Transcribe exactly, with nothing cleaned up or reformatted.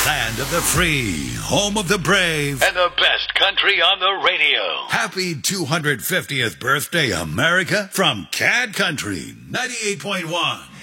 Land of the free, home of the brave, and the best country on the radio. Happy two hundred fiftieth birthday, America, from Cad Country ninety-eight point one.